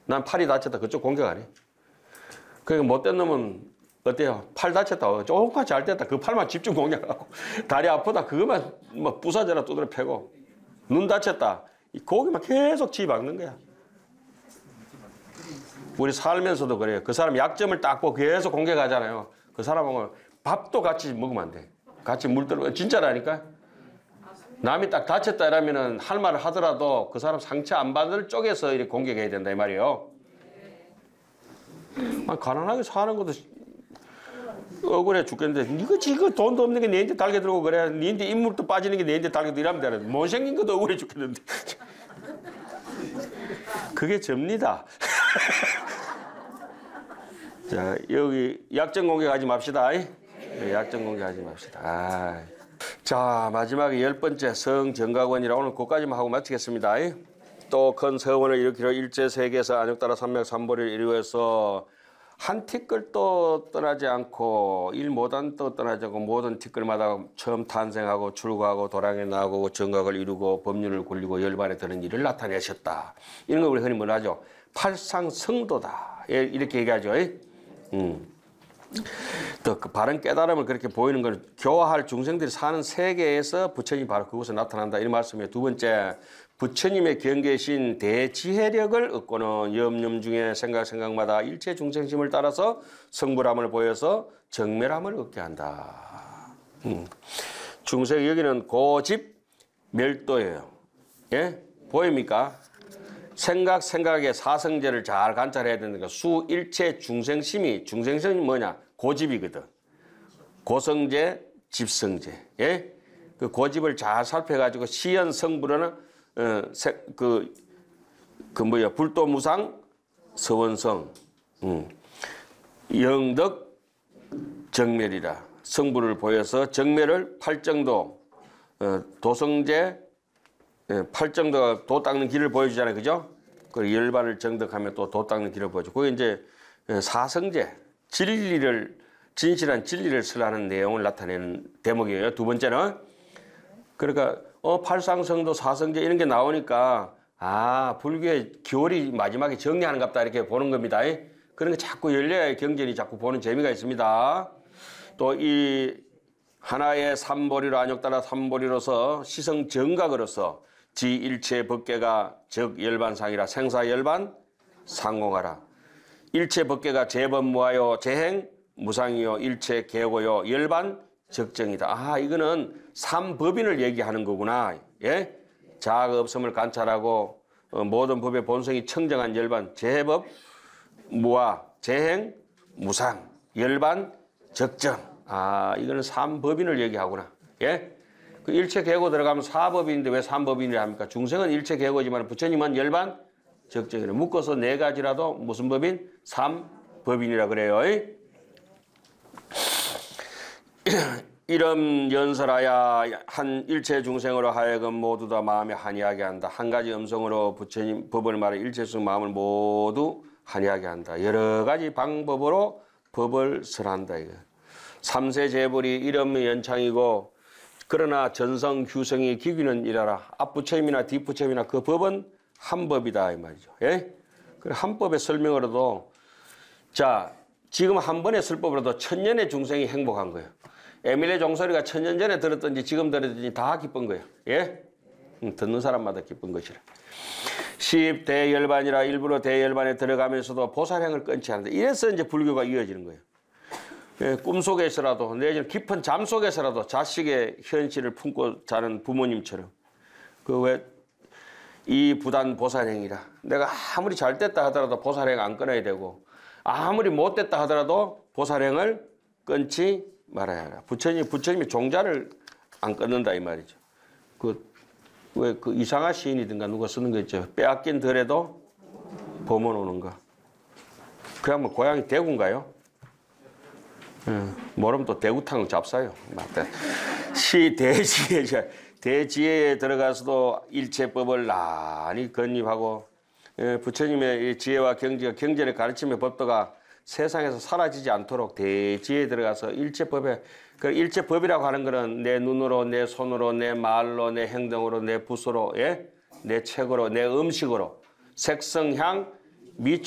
난 팔이 다쳤다. 그쪽 공격 안 해. 그러니까 못된 놈은 어때요? 팔 다쳤다. 조금만 잘 됐다. 그 팔만 집중 공략하고. 다리 아프다. 그것만 뭐 부사져라 두드려 패고. 눈 다쳤다. 거기만 계속 치박는 거야. 우리 살면서도 그래요. 그 사람 약점을 딱 보고 계속 공격하잖아요. 그 사람하고 밥도 같이 먹으면 안 돼. 같이 물들어. 진짜라니까. 남이 딱 다쳤다 이러면은 할 말을 하더라도 그 사람 상처 안 받을 쪽에서 이렇게 공격해야 된다 이 말이에요. 가난하게 사는 것도 억울해 죽겠는데 니가 지금 돈도 없는 게 내한테 달게 들고 그래. 니한테 인물도 빠지는 게 내한테 달게 들고 이러면 되는. 못생긴 것도 억울해 죽겠는데. 그게 접니다. 자, 여기 약점 공격하지 맙시다. 약점 공격하지 맙시다. 자, 마지막에 10번째 성정각원이라 오늘 그까지만 하고 마치겠습니다. 또 큰 서원을 일으키려 일제세계에서 안욕따라 삼맥삼보리를 이루어서 한 티끌도 떠나지 않고 일 못한 또 떠나지 않고 모든 티끌마다 처음 탄생하고 출가하고 도량에 나오고 정각을 이루고 법륜을 굴리고 열반에 드는 일을 나타내셨다. 이런 걸 우리 흔히 뭐라 하죠? 팔상성도다. 이렇게 얘기하죠. 또 그 바른 깨달음을 그렇게 보이는 건 교화할 중생들이 사는 세계에서 부처님이 바로 그곳에 나타난다. 이런 말씀이에요. 두 번째, 부처님의 경계신 대지혜력을 얻고는 염염 중에 생각마다 일체 중생심을 따라서 성불함을 보여서 정멸함을 얻게 한다. 중생 여기는 고집 멸도예요. 예? 보입니까? 생각의 사성제를 잘 관찰해야 되는 거. 수일체 중생심이 뭐냐? 고집이거든. 고성제, 집성제. 예? 그 고집을 잘 살펴가지고 시연성불은 불도무상, 서원성, 영덕, 정멸이라. 성불을 보여서 정멸을 팔정도, 도성제, 팔정도가 도 닦는 길을 보여주잖아요. 그죠? 그리고 열반을 정덕하면 또 도 닦는 길을 보여줘. 그게 이제 사성제, 진실한 진리를 설하는 내용을 나타내는 대목이에요. 두 번째는, 그러니까, 팔상성도 사성제 이런 게 나오니까, 불교의 교리 마지막에 정리하는갑다 이렇게 보는 겁니다. 그런 게 자꾸 열려야 경전이 자꾸 보는 재미가 있습니다. 또 이 하나의 삼보리로 안욕따라 삼보리로서 시성 정각으로서 지 일체 법계가 즉 열반상이라 생사열반 상공하라. 일체 법계가 재범무하여 재행 무상이요 일체 계고요 열반 적정이다. 이거는 삼법인을 얘기하는 거구나. 예? 자아가 없음을 관찰하고 모든 법의 본성이 청정한 열반 재법 무아 재행 무상 열반 적정. 이거는 삼법인을 얘기하구나. 예? 그 일체 계고 들어가면 사법인인데 왜 삼법인이라 합니까? 중생은 일체 계고지만 부처님은 열반 적정이래. 묶어서 네 가지라도 무슨 법인? 삼법인이라 그래요. 이름 연설하야 한 일체 중생으로 하여금 모두 다 마음에 한이하게 한다. 한 가지 음성으로 부처님 법을 말해 일체성 마음을 모두 한이하게 한다. 여러 가지 방법으로 법을 설한다. 이거. 삼세 재벌이 이름 연창이고 그러나 전성 휴성이 기귀는 이라라. 앞부처님이나 뒷부처님이나 그 법은 한 법이다 이 말이죠. 예? 그 한 법의 설명으로도 자 지금 한 번의 설법으로도 천년의 중생이 행복한 거예요. 에밀레 종소리가 천년 전에 들었든지 지금 들었든지 다 기쁜 거예요. 예? 듣는 사람마다 기쁜 것이라. 십 대열반이라 일부러 대열반에 들어가면서도 보살행을 끊지 않는다. 이래서 이제 불교가 이어지는 거예요. 예, 꿈속에서라도 내지는 깊은 잠 속에서라도 자식의 현실을 품고 자는 부모님처럼 그 왜 이 부단 보살행이라. 내가 아무리 잘 됐다 하더라도 보살행 안 끊어야 되고 아무리 못 됐다 하더라도 보살행을 끊지 말아야 하라. 부처님이 종자를 안 끊는다 이 말이죠. 왜 그 이상한 시인이든가 누가 쓰는 거 있죠. 빼앗긴 덜에도 범원 오는 거. 그러면 고향이 대구인가요? 모르면 또 대구탕 잡사요. 맞다. 대지혜에 들어가서도 일체법을 나란히 건립하고 부처님의 지혜와 경전의 가르침의 법도가 세상에서 사라지지 않도록 대지혜에 들어가서 일체법에 그 일체법이라고 하는 것은 내 눈으로 내 손으로 내 말로 내 행동으로 내 붓으로 내 책으로 내 음식으로 색성향